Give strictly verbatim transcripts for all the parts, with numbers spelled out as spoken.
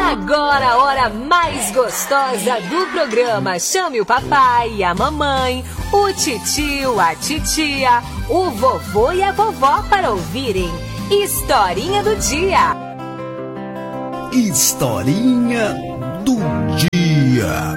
Agora a hora mais gostosa do programa. Chame o papai e a mamãe, o titio, a titia, o vovô e a vovó para ouvirem Historinha do Dia. Historinha do Dia.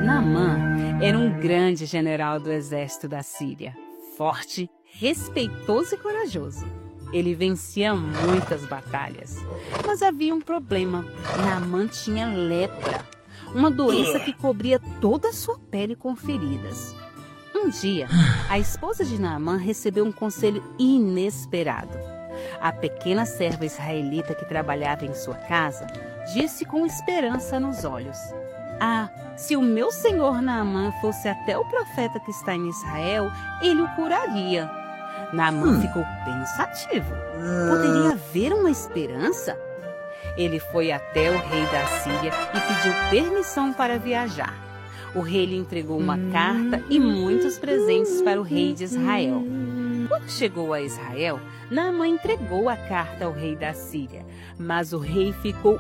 Naamã era um grande general do exército da Síria, forte, respeitoso e corajoso. Ele vencia muitas batalhas, mas havia um problema. Naamã tinha lepra, uma doença que cobria toda a sua pele com feridas. Um dia, a esposa de Naamã recebeu um conselho inesperado. A pequena serva israelita que trabalhava em sua casa disse com esperança nos olhos: "Ah, se o meu senhor Naamã fosse até o profeta que está em Israel, ele o curaria." Naamã hum. ficou pensativo. Poderia haver uma esperança? Ele foi até o rei da Síria e pediu permissão para viajar. O rei lhe entregou uma carta e muitos presentes para o rei de Israel. Quando chegou a Israel, Naamã entregou a carta ao rei da Síria, mas o rei ficou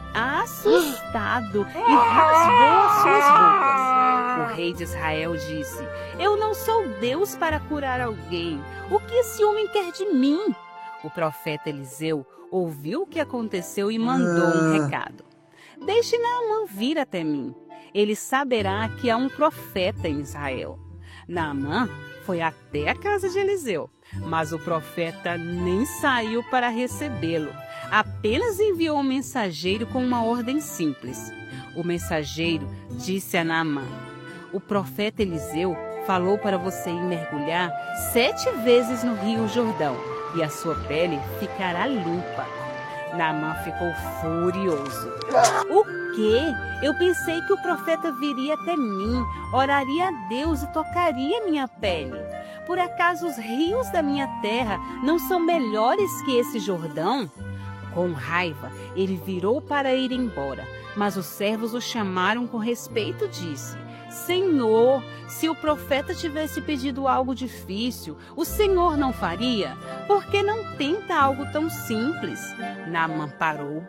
assustado e rasgou as suas roupas. O rei de Israel disse: "Eu não sou Deus para curar alguém. O que esse homem quer de mim?" O profeta Eliseu ouviu o que aconteceu e mandou um recado: "Deixe Naamã vir até mim. Ele saberá que há um profeta em Israel." Naamã foi até a casa de Eliseu, mas o profeta nem saiu para recebê-lo. Apenas enviou um mensageiro com uma ordem simples. O mensageiro disse a Naamã: "O profeta Eliseu falou para você ir mergulhar sete vezes no rio Jordão e a sua pele ficará limpa." Naamã ficou furioso. "O quê? Eu pensei que o profeta viria até mim, oraria a Deus e tocaria minha pele. Por acaso os rios da minha terra não são melhores que esse Jordão?" Com raiva, ele virou para ir embora, mas os servos o chamaram com respeito e disse: "Senhor, se o profeta tivesse pedido algo difícil, o Senhor não faria? Por que não tenta algo tão simples?" Naamã parou,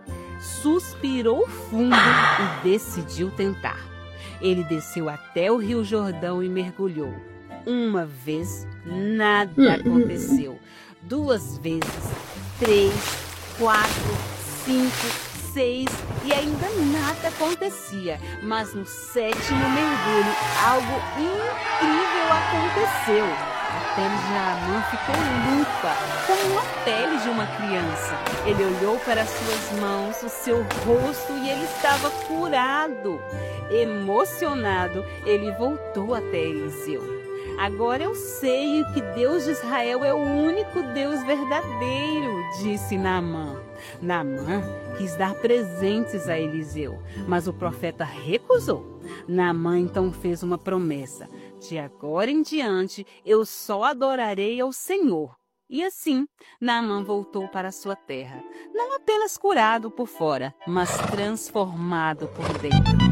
suspirou fundo e decidiu tentar. Ele desceu até o rio Jordão e mergulhou. Uma vez, nada aconteceu. Duas vezes, três, quatro, cinco, seis e ainda nada acontecia. Mas no sétimo mergulho, algo incrível aconteceu. A pele de Naamã ficou limpa, como a pele de uma criança. Ele olhou para suas mãos, o seu rosto, e ele estava curado. Emocionado, ele voltou até Eliseu. "Agora eu sei que Deus de Israel é o único Deus verdadeiro", disse Naamã. Naamã quis dar presentes a Eliseu, mas o profeta recusou. Naamã então fez uma promessa: "De agora em diante eu só adorarei ao Senhor." E assim, Naamã voltou para sua terra, não apenas curado por fora, mas transformado por dentro.